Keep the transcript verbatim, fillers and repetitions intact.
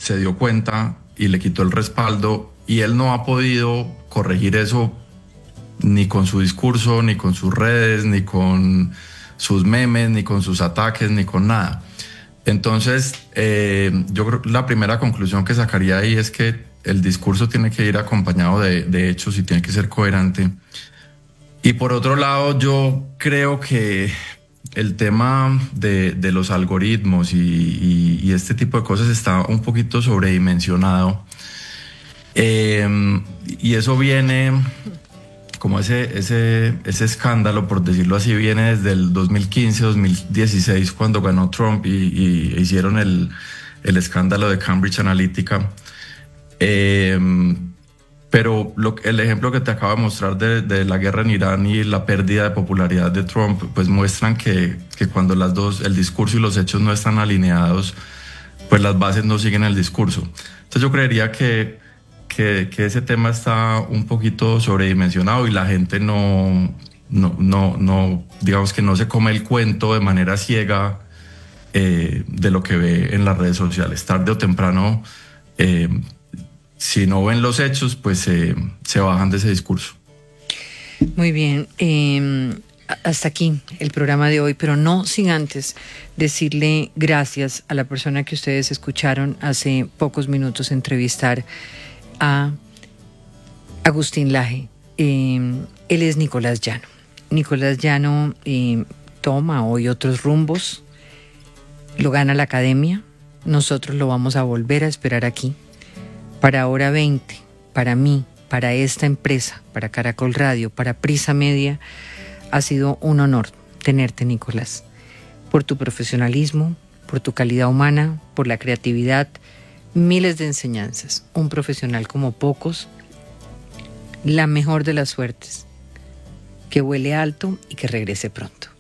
se dio cuenta y le quitó el respaldo, y él no ha podido corregir eso ni con su discurso, ni con sus redes, ni con sus memes, ni con sus ataques, ni con nada. Entonces, eh, yo creo que la primera conclusión que sacaría ahí es que el discurso tiene que ir acompañado de, de hechos y tiene que ser coherente. Y por otro lado, yo creo que el tema de, de los algoritmos y, y, y este tipo de cosas está un poquito sobredimensionado. Eh, y eso viene, como ese, ese, ese escándalo, por decirlo así, viene desde el dos mil quince, dos mil dieciséis, cuando ganó Trump y, y hicieron el, el escándalo de Cambridge Analytica. Eh, pero lo, el ejemplo que te acabo de mostrar de, de la guerra en Irán y la pérdida de popularidad de Trump, pues muestran que, que cuando las dos, el discurso y los hechos no están alineados, pues las bases no siguen el discurso. Entonces yo creería que, que, que ese tema está un poquito sobredimensionado y la gente no, no, no, no, digamos que no se come el cuento de manera ciega eh, de lo que ve en las redes sociales. Tarde o temprano, eh, si no ven los hechos, pues eh, se bajan de ese discurso. Muy bien, eh, hasta aquí el programa de hoy, pero no sin antes decirle gracias a la persona que ustedes escucharon hace pocos minutos entrevistar, a Agustín Laje. Eh, él es Nicolás Llano. Nicolás Llano eh, toma hoy otros rumbos, lo gana la academia, nosotros lo vamos a volver a esperar aquí. Para Hora veinte, para mí, para esta empresa, para Caracol Radio, para Prisa Media, ha sido un honor tenerte, Nicolás, por tu profesionalismo, por tu calidad humana, por la creatividad, miles de enseñanzas, un profesional como pocos, la mejor de las suertes, que vuele alto y que regrese pronto.